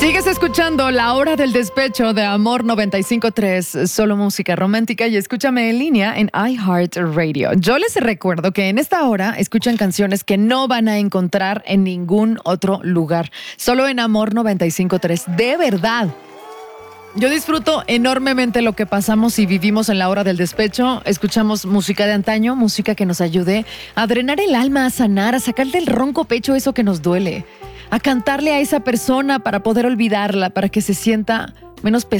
Sigues escuchando La Hora del Despecho de Amor 95.3, solo música romántica, y escúchame en línea en iHeartRadio. Yo les recuerdo que en esta hora escuchan canciones que no van a encontrar en ningún otro lugar, solo en Amor 95.3. De verdad. Yo disfruto enormemente lo que pasamos y vivimos en La Hora del Despecho. Escuchamos música de antaño, música que nos ayude a drenar el alma, a sanar, a sacar del ronco pecho eso que nos duele, a cantarle a esa persona para poder olvidarla, para que se sienta menos pesada